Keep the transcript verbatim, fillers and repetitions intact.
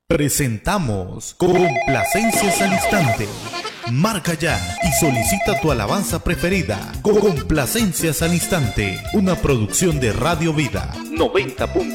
Presentamos Complacencias al Instante. Marca ya y solicita tu alabanza preferida. Complacencias al Instante, una producción de Radio Vida noventa punto